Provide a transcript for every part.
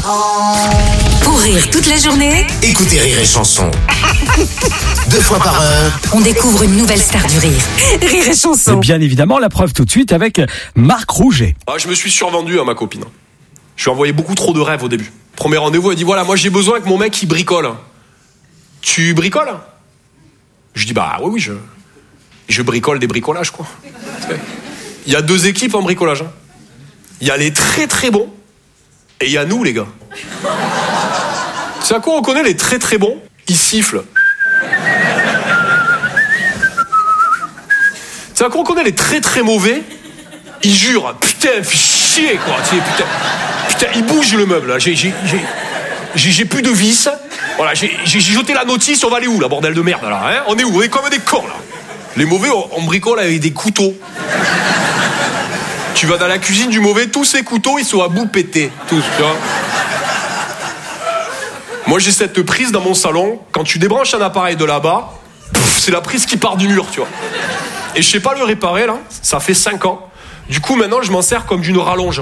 Pour rire toute la journée, Écoutez Rire et Chanson. 2 fois par heure. on découvre une nouvelle star du rire. Rire et Et Chanson. bien évidemment, la preuve tout de suite avec Marc Rouget. Je me suis survendu à ma copine. Je lui ai envoyé beaucoup trop de rêves au début. Premier rendez-vous, elle dit voilà, moi j'ai besoin que mon mec il bricole. Tu bricoles? Je dis bah oui, je bricole des bricolages quoi. Il y a 2 équipes en bricolage. Il y a les très très bons et il y a nous les gars. C'est à quoi on connaît les très très bons? Ils sifflent. C'est à quoi on connaît les très très mauvais? Ils jurent. Putain, fais chier quoi. Putain, il bouge le meuble là. J'ai plus de vis. Voilà, j'ai jeté la notice, on va aller où, la bordel de merde, là, hein? On est où? On est comme des cons, là. Les mauvais, on bricole avec des couteaux. Tu vas dans la cuisine du mauvais, tous ces couteaux, ils sont à bout pétés. Tous, tu vois. Moi, j'ai cette prise dans mon salon. Quand tu débranches un appareil de là-bas, c'est la prise qui part du mur, tu vois. Et je sais pas le réparer, là. Ça fait 5 ans. Du coup, maintenant, je m'en sers comme d'une rallonge.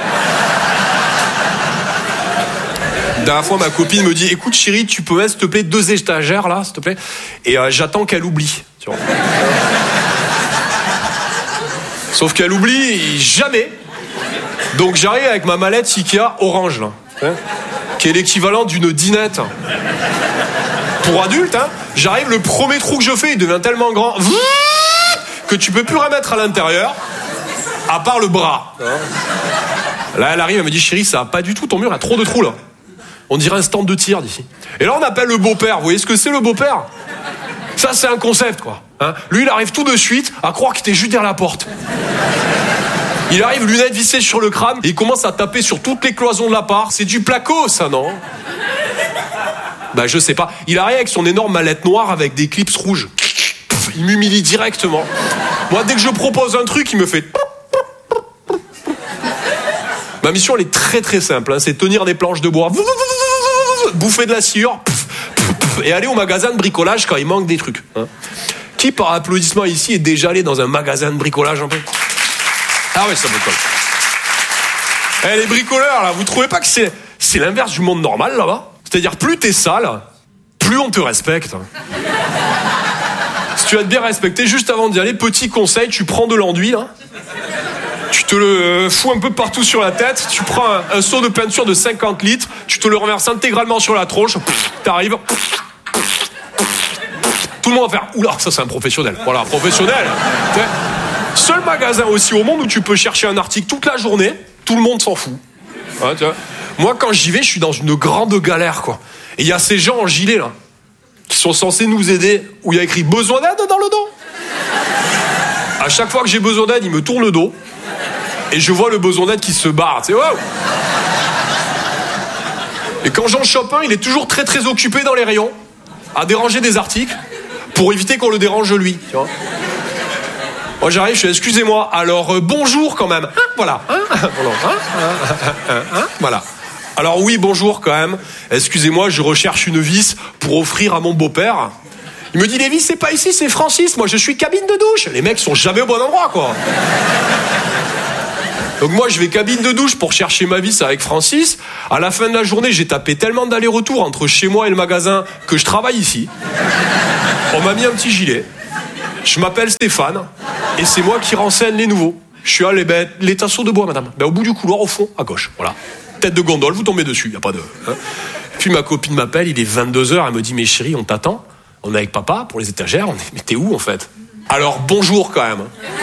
La dernière fois, ma copine me dit écoute chérie, tu peux mettre s'il te plaît 2 étagères là, s'il te plaît. Et j'attends qu'elle oublie. Tu vois. Sauf qu'elle oublie jamais. Donc j'arrive avec ma mallette Ikea orange là, hein, qui est l'équivalent d'une dinette. Pour adulte, hein. J'arrive, le premier trou que je fais, il devient tellement grand que tu peux plus remettre à l'intérieur, à part le bras. Là, elle arrive, elle me dit chérie, ça va pas du tout, ton mur a trop de trous là. On dirait un stand de tir d'ici. Et là, on appelle le beau-père. Vous voyez ce que c'est, le beau-père? Ça, c'est un concept, quoi. Hein, lui, il arrive tout de suite à croire qu'il était juste derrière la porte. Il arrive, lunettes vissées sur le crâne, et il commence à taper sur toutes les cloisons de l'appart. C'est du placo, ça, non? Bah, je sais pas. Il arrive avec son énorme mallette noire avec des clips rouges. Il m'humilie directement. Moi, dès que je propose un truc, il me fait... Ma mission, elle est très très simple. Hein. C'est tenir des planches de bois, bouffer de la sciure, et aller au magasin de bricolage quand il manque des trucs. Hein. Qui, par applaudissement ici, est déjà allé dans un magasin de bricolage un peu? Ah oui, ça me colle. Eh, les bricoleurs, là, vous trouvez pas que c'est l'inverse du monde normal, là-bas? C'est-à-dire, plus t'es sale, plus on te respecte. Si tu vas te bien respecter, juste avant d'y aller, petit conseil, tu prends de l'enduit, là. Tu te le fous un peu partout sur la tête, tu prends un seau de peinture de 50 litres, tu te le renverses intégralement sur la tronche, t'arrives, tout le monde va faire oula, ça c'est un professionnel. Voilà, professionnel. Seul magasin aussi au monde où tu peux chercher un article toute la journée, tout le monde s'en fout. Ouais, tu vois. Moi, quand j'y vais, je suis dans une grande galère, quoi. Et il y a ces gens en gilet là qui sont censés nous aider, où il y a écrit besoin d'aide dans le dos. À chaque fois que j'ai besoin d'aide, ils me tournent le dos. Et je vois le besoin d'aide qui se barre, tu sais, waouh! Et quand j'en chope un, il est toujours très très occupé dans les rayons, à déranger des articles, pour éviter qu'on le dérange lui, tu vois. Moi j'arrive, je fais excusez-moi, alors bonjour quand même, voilà, voilà. Alors oui, bonjour quand même, excusez-moi, je recherche une vis pour offrir à mon beau-père. Il me dit les vis c'est pas ici, c'est Francis, moi je suis cabine de douche. Les mecs sont jamais au bon endroit, quoi. Donc moi je vais cabine de douche pour chercher ma vis avec Francis. À la fin de la journée, j'ai tapé tellement d'allers-retours entre chez moi et le magasin que je travaille ici. On m'a mis un petit gilet. Je m'appelle Stéphane et c'est moi qui renseigne les nouveaux. Je suis à les tasseaux de bois, madame. Au bout du couloir, au fond, à gauche. Voilà. Tête de gondole, vous tombez dessus, y a pas de... Hein. Puis ma copine m'appelle, il est 22h, elle me dit mais chérie, on t'attend. On est avec papa pour les étagères. Mais t'es où en fait? Alors bonjour quand même.